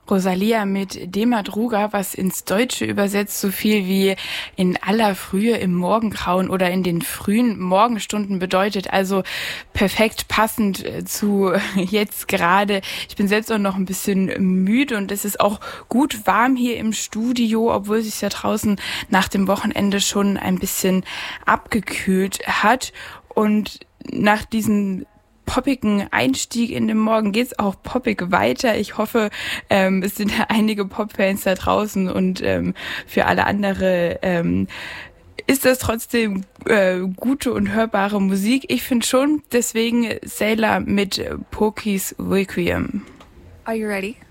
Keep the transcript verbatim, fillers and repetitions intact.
Rosalia mit De Madruga, was ins Deutsche übersetzt so viel wie in aller Frühe im Morgengrauen oder in den frühen Morgenstunden bedeutet. Also perfekt passend zu jetzt gerade. Ich bin selbst auch noch ein bisschen müde und es ist auch gut warm hier im Studio, obwohl sich ja draußen nach dem Wochenende schon ein bisschen abgekühlt hat. Und nach diesem poppigen Einstieg in den Morgen geht's auch poppig weiter. Ich hoffe, ähm, es sind einige Pop-Fans da draußen und ähm, für alle andere ähm, ist das trotzdem äh, gute und hörbare Musik. Ich finde schon, deswegen Sailor mit Porky's Requiem. Are you ready?